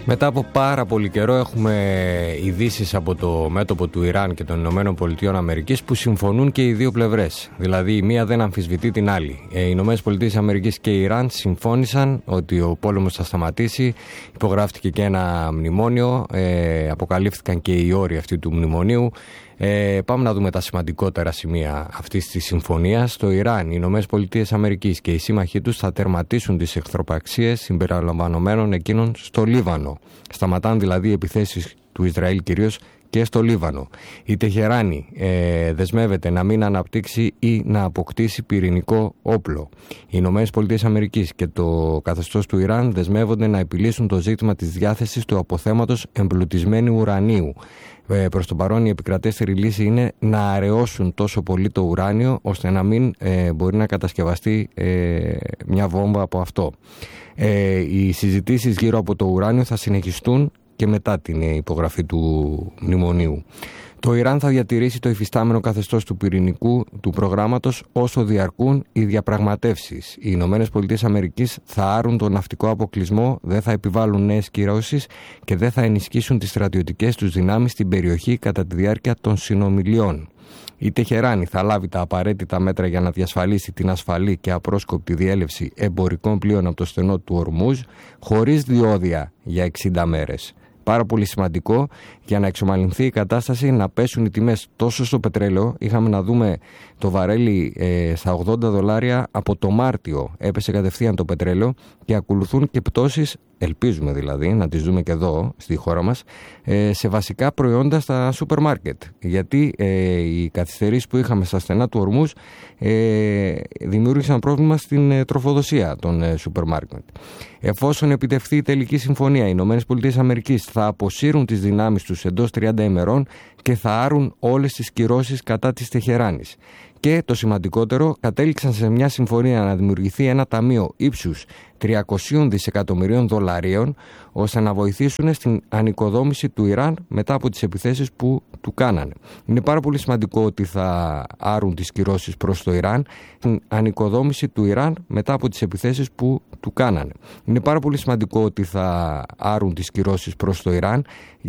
Μετά από πάρα πολύ καιρό έχουμε ειδήσεις από το μέτωπο του Ιράν και των Ηνωμένων Πολιτειών Αμερικής που συμφωνούν και οι δύο πλευρές. Δηλαδή η μία δεν αμφισβητεί την άλλη. Οι Ηνωμένες Πολιτείες Αμερικής και η Ιράν συμφώνησαν ότι ο πόλεμος θα σταματήσει. Υπογράφτηκε και ένα μνημόνιο, αποκαλύφθηκαν και οι όροι αυτού του μνημονίου. Πάμε να δούμε τα σημαντικότερα σημεία αυτής της συμφωνίας. Στο Ιράν, οι Ηνωμένες Πολιτείες Αμερικής και οι σύμμαχοί τους θα τερματίσουν τις εχθροπραξίες συμπεριλαμβανομένων εκείνων στο Λίβανο. Σταματάνε δηλαδή οι επιθέσεις του Ισραήλ κυρίως και στο Λίβανο. Η Τεχεράνη δεσμεύεται να μην αναπτύξει ή να αποκτήσει πυρηνικό όπλο. Οι Ηνωμένες Πολιτείες Αμερικής και το καθεστώς του Ιράν δεσμεύονται να επιλύσουν το ζήτημα της διάθεσης του αποθέματος εμπλουτισμένου ουρανίου. Προς το παρόν η επικρατέστερη λύση είναι να αραιώσουν τόσο πολύ το ουράνιο ώστε να μην μπορεί να κατασκευαστεί μια βόμβα από αυτό. Οι συζητήσεις γύρω από το ουράνιο θα συνεχιστούν και μετά την υπογραφή του μνημονίου. Το Ιράν θα διατηρήσει το υφιστάμενο καθεστώς του πυρηνικού του προγράμματος όσο διαρκούν οι διαπραγματεύσεις. Οι Ηνωμένες Πολιτείες Αμερικής θα άρουν τον ναυτικό αποκλεισμό, δεν θα επιβάλλουν νέες κυρώσεις και δεν θα ενισχύσουν τις στρατιωτικές τους δυνάμεις στην περιοχή κατά τη διάρκεια των συνομιλιών. Η Τεχεράνη θα λάβει τα απαραίτητα μέτρα για να διασφαλίσει την ασφαλή και απρόσκοπτη διέλευση εμπορικών πλοίων από το στενό του Ορμούζ χωρίς διόδια για 60 μέρες. Πάρα πολύ σημαντικό για να εξομαλυνθεί η κατάσταση, να πέσουν οι τιμές τόσο στο πετρέλαιο. Είχαμε να δούμε το βαρέλι στα $80 από το Μάρτιο. Έπεσε κατευθείαν το πετρέλαιο και ακολουθούν και πτώσεις, ελπίζουμε δηλαδή να τις δούμε και εδώ στη χώρα μας, σε βασικά προϊόντα στα σούπερ μάρκετ. Γιατί οι καθυστερήσεις που είχαμε στα στενά του Ορμούζ δημιούργησαν πρόβλημα στην τροφοδοσία των σούπερ μάρκετ. Εφόσον επιτευχθεί η τελική συμφωνία, οι ΗΠΑ θα αποσύρουν τις δυνάμεις τους εντός 30 ημερών και θα άρουν όλες τις κυρώσεις κατά της Τεχεράνης. Και το σημαντικότερο, κατέληξαν σε μια συμφωνία να δημιουργηθεί ένα ταμείο ύψους $300 δισεκατομμυρίων ώστε να βοηθήσουν στην ανοικοδόμηση του Ιράν μετά από τις επιθέσεις που του κάνανε. Είναι πάρα πολύ σημαντικό ότι θα άρουν τις κυρώσεις προς το Ιράν, την ανοικοδόμηση του Ιράν μετά από τις επιθέσεις που του κάνανε. Είναι πάρα πολύ σημαντικό ότι θα άρουν τις κυρώσεις προς το Ιράν.